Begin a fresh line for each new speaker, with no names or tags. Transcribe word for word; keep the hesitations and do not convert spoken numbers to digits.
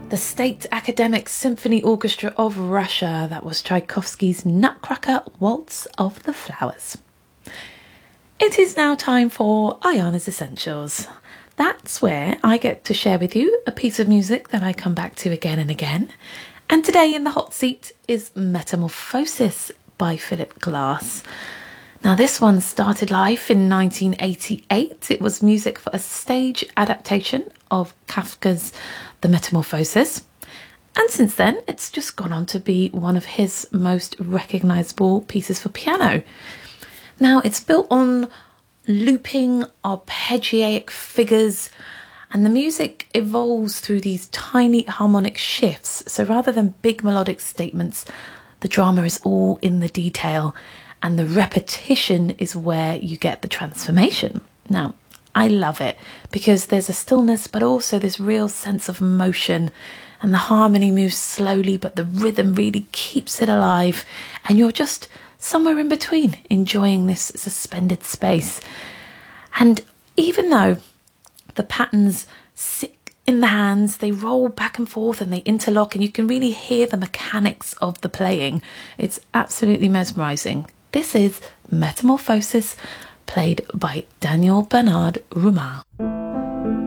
The State Academic Symphony Orchestra of Russia. That was Tchaikovsky's Nutcracker Waltz of the Flowers. It is now time for Ayana's Essentials. That's where I get to share with you a piece of music that I come back to again and again. And today in the hot seat is Metamorphosis by Philip Glass. Now this one started life in nineteen eighty-eight. It was music for a stage adaptation of Kafka's The Metamorphosis. And since then, it's just gone on to be one of his most recognisable pieces for piano. Now, it's built on looping, arpeggiatic figures, and the music evolves through these tiny harmonic shifts. So rather than big melodic statements, the drama is all in the detail, and the repetition is where you get the transformation. Now, I love it because there's a stillness, but also this real sense of motion, and the harmony moves slowly, but the rhythm really keeps it alive, and you're just somewhere in between, enjoying this suspended space. And even though the patterns sit in the hands, they roll back and forth and they interlock, and you can really hear the mechanics of the playing. It's absolutely mesmerizing. This is Metamorphosis, played by Daniel Bernard Roumail.